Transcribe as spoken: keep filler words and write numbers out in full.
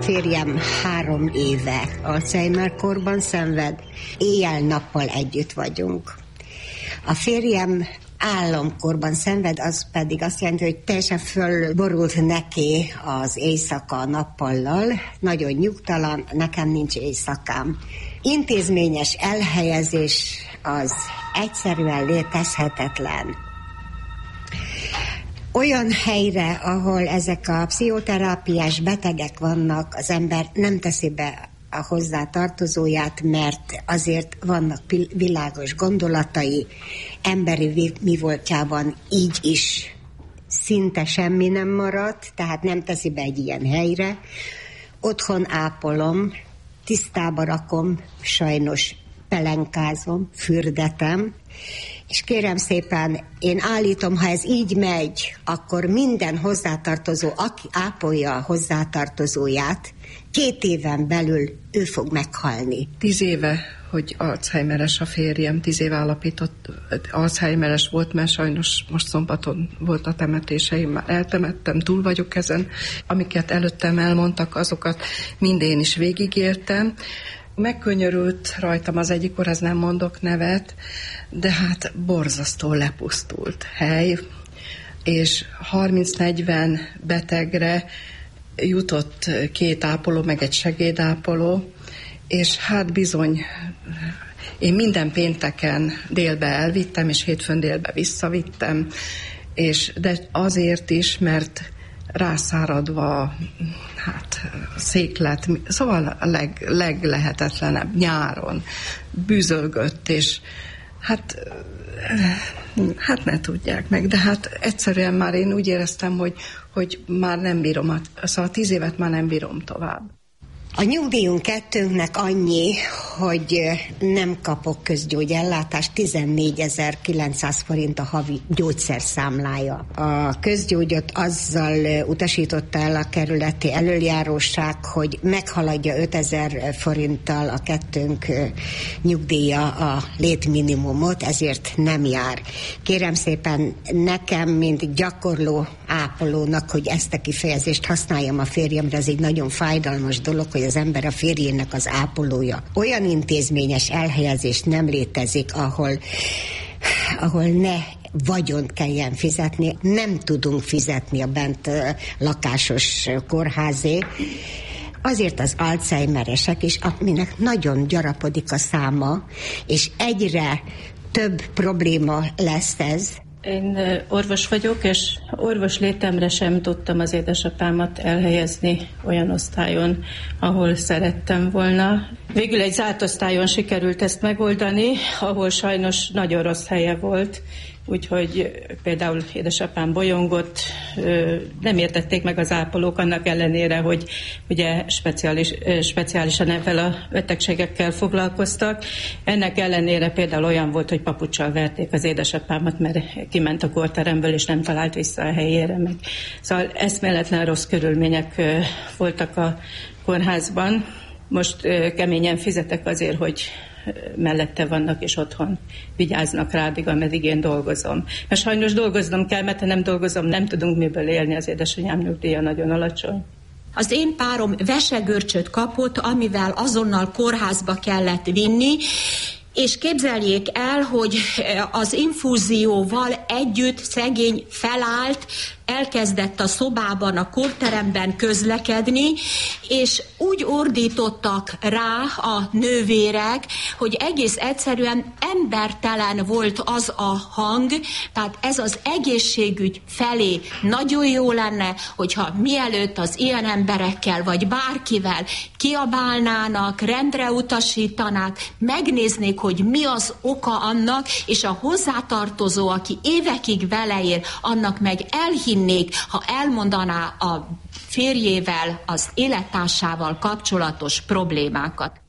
férjem három éve Alzheimer-kórban szenved, éjjel-nappal együtt vagyunk. A férjem álomkorban szenved, az pedig azt jelenti, hogy teljesen fölborult neki az éjszaka a nappallal, nagyon nyugtalan, nekem nincs éjszakám. Intézményes elhelyezés az egyszerűen létezhetetlen. Olyan helyre, ahol ezek a pszichoterápiás betegek vannak, az ember nem teszi be a hozzá tartozóját, mert azért vannak világos gondolatai, emberi mi voltjában így is szinte semmi nem maradt, tehát nem teszi be egy ilyen helyre. Otthon ápolom, tisztába rakom, sajnos pelenkázom, fürdetem, és kérem szépen, én állítom, ha ez így megy, akkor minden hozzátartozó, aki ápolja a hozzátartozóját, két éven belül ő fog meghalni. Tíz éve, hogy Alzheimeres a férjem, tíz éve állapított, Alzheimeres volt, mert sajnos most szombaton volt a temetése, én már eltemettem, túl vagyok ezen. Amiket előttem elmondtak, azokat mind én is végigéltem. Megkönyörült rajtam az egyik kórház, nem mondok nevet, de hát borzasztó lepusztult hely, és harminc-negyven betegre jutott két ápoló, meg egy segédápoló, és hát bizony, én minden pénteken délbe elvittem, és hétfőn délbe visszavittem, és de azért is, mert rászáradva, hát széklet, szóval a leg, leglehetetlenebb nyáron bűzölgött, és hát, hát ne tudják meg, de hát egyszerűen már én úgy éreztem, hogy, hogy már nem bírom, szóval tíz évet már nem bírom tovább. A nyugdíjunk kettőnknek annyi, hogy nem kapok közgyógyellátást, tizennégyezer-kilencszáz forint a havi gyógyszerszámlája. A közgyógyot azzal utasította el a kerületi elöljáróság, hogy meghaladja ötezer forinttal a kettőnk nyugdíja a létminimumot, ezért nem jár. Kérem szépen nekem, mint gyakorló ápolónak, hogy ezt a kifejezést használjam a férjemre, ez egy nagyon fájdalmas dolog, hogy az ember a férjének az ápolója. Olyan intézményes elhelyezés nem létezik, ahol, ahol ne vagyont kelljen fizetni. Nem tudunk fizetni a bent lakásos kórházé. Azért az alzheimeresek is, aminek nagyon gyarapodik a száma, és egyre több probléma lesz ez. Én orvos vagyok, és orvos létemre sem tudtam az édesapámat elhelyezni olyan osztályon, ahol szerettem volna. Végül egy zárt osztályon sikerült ezt megoldani, ahol sajnos nagyon rossz helye volt, úgyhogy például édesapám bolyongott, nem értették meg az ápolók annak ellenére, hogy ugye speciális, speciálisan ezzel a betegségekkel foglalkoztak. Ennek ellenére például olyan volt, hogy papuccsal verték az édesapámat, mert kiment a kórteremből, és nem talált vissza a helyére meg. Szóval eszméletlen rossz körülmények voltak a kórházban. Most keményen fizetek azért, hogy mellette vannak, és otthon vigyáznak rá, addig, ameddig én dolgozom. Mert sajnos dolgoznom kell, mert ha nem dolgozom, nem tudunk miből élni, az édesanyám nyugdíja nagyon alacsony. Az én párom vesegörcsöt kapott, amivel azonnal kórházba kellett vinni, és képzeljék el, hogy az infúzióval együtt szegény felállt, elkezdett a szobában, a kórteremben közlekedni, és úgy ordítottak rá a nővérek, hogy egész egyszerűen embertelen volt az a hang, tehát ez az egészségügy felé nagyon jó lenne, hogyha mielőtt az ilyen emberekkel, vagy bárkivel kiabálnának, rendre utasítanák, megnéznék, hogy mi az oka annak, és a hozzátartozó, aki évekig vele él, annak meg elhinnék, ha elmondaná a férjével, az élettársával kapcsolatos problémákat.